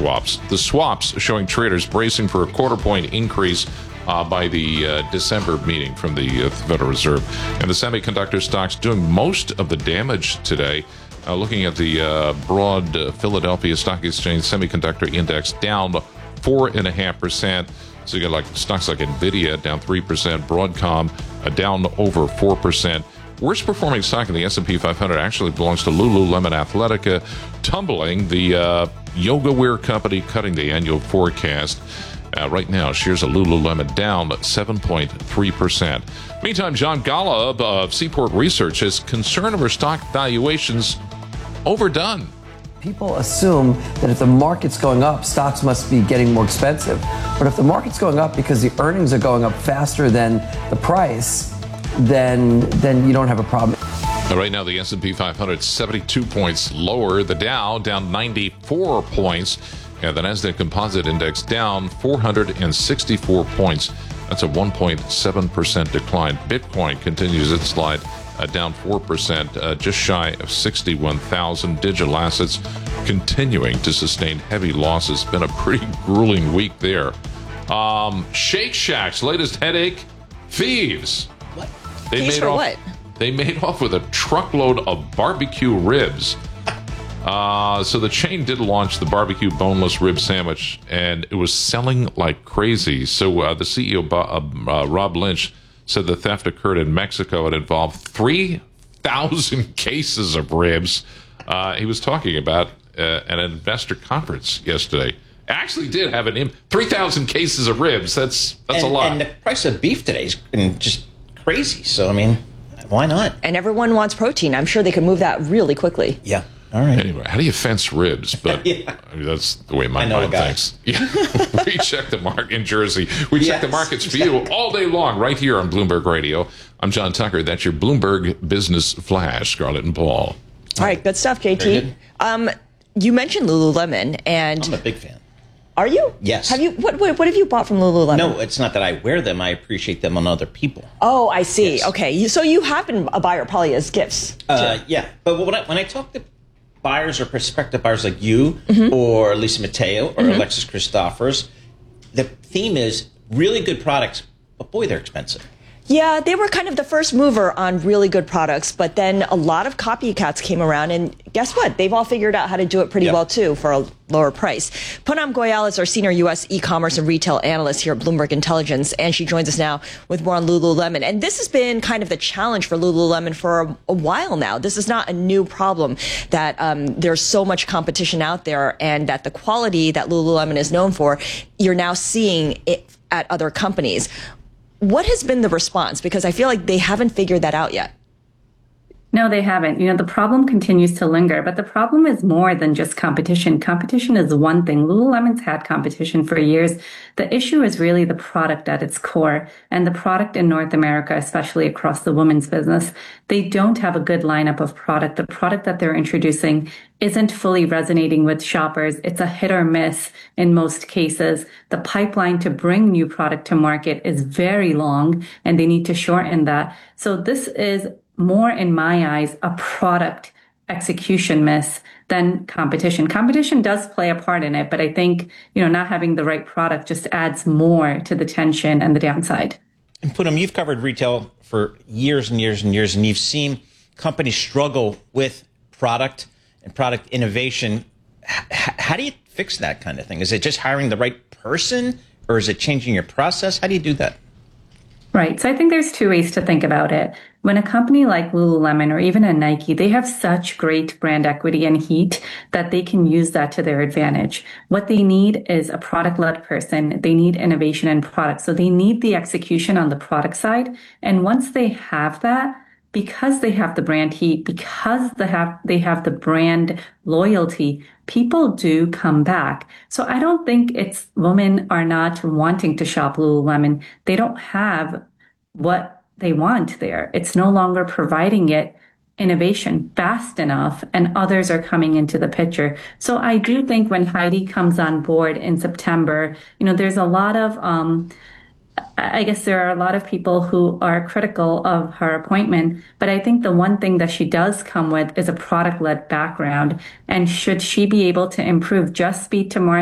swaps. The swaps showing traders bracing for a quarter-point increase by the December meeting from the Federal Reserve. And the semiconductor stocks doing most of the damage today. Looking at the broad Philadelphia Stock Exchange Semiconductor Index, down 4.5%. So you got like stocks like NVIDIA down 3%, Broadcom down over 4%. Worst performing stock in the S&P 500 actually belongs to Lululemon Athletica, tumbling. The yoga wear company cutting the annual forecast. Right now, shares of Lululemon down 7.3%. Meantime, John Golub of Seaport Research is concerned over stock valuations overdone. People assume that if the market's going up, stocks must be getting more expensive. But if the market's going up because the earnings are going up faster than the price, then you don't have a problem. Right now, the S&P 500 is 72 points lower. The Dow down 94 points. And the Nasdaq Composite Index down 464 points. That's a 1.7% decline. Bitcoin continues its slide, down 4%, just shy of 61,000. Digital assets continuing to sustain heavy losses. Been a pretty grueling week there. Shake Shack's latest headache: thieves. What? What? They made off with a truckload of barbecue ribs. So the chain did launch the barbecue boneless rib sandwich, and it was selling like crazy. So the CEO, Rob Lynch, said the theft occurred in Mexico. It involved 3,000 cases of ribs. He was talking about an investor conference yesterday. Actually did have 3,000 cases of ribs. That's a lot. And the price of beef today is just crazy. So, I mean, why not? And everyone wants protein. I'm sure they could move that really quickly. Yeah. All right. Anyway, how do you fence ribs? But yeah. I mean, that's the way my mind thinks. Yeah. We check the market in Jersey. We check the markets for you all day long right here on Bloomberg Radio. I'm John Tucker. That's your Bloomberg Business Flash, Scarlett and Paul. All right, good stuff, JT. You mentioned Lululemon, and I'm a big fan. Are you? Yes. Have you? What have you bought from Lululemon? No, it's not that I wear them. I appreciate them on other people. Oh, I see. Yes. Okay, so you have been a buyer probably as gifts. Yeah, but when I talk to buyers or prospective buyers like you or Lisa Mateo or Alexis Christophers, the theme is really good products, but boy, they're expensive. Yeah, they were kind of the first mover on really good products, but then a lot of copycats came around, and guess what? They've all figured out how to do it pretty well, too, for a lower price. Poonam Goyal is our senior U.S. e-commerce and retail analyst here at Bloomberg Intelligence, and she joins us now with more on Lululemon. And this has been kind of the challenge for Lululemon for a while now. This is not a new problem, that there's so much competition out there, and that the quality that Lululemon is known for, you're now seeing it at other companies. What has been the response? Because I feel like they haven't figured that out yet. No, they haven't. The problem continues to linger, but the problem is more than just competition. Competition is one thing. Lululemon's had competition for years. The issue is really the product at its core, and the product in North America, especially across the women's business. They don't have a good lineup of product. The product that they're introducing isn't fully resonating with shoppers. It's a hit or miss in most cases. The pipeline to bring new product to market is very long, and they need to shorten that. So this is more, in my eyes, a product execution miss than competition. Competition does play a part in it, but I think, not having the right product just adds more to the tension and the downside. And Poonam, you've covered retail for years and years and years, and you've seen companies struggle with product and product innovation. How do you fix that kind of thing? Is it just hiring the right person, or is it changing your process? How do you do that? Right. So I think there's two ways to think about it. When a company like Lululemon or even a Nike, they have such great brand equity and heat that they can use that to their advantage. What they need is a product-led person. They need innovation and product. So they need the execution on the product side. And once they have that, because they have the brand heat, because they have the brand loyalty, people do come back. So I don't think it's women are not wanting to shop Lululemon. They don't have what they want there. It's no longer providing it innovation fast enough, and others are coming into the picture. So I do think when Heidi comes on board in September, there's a lot of I guess there are a lot of people who are critical of her appointment, but I think the one thing that she does come with is a product-led background. And should she be able to improve, just speak to more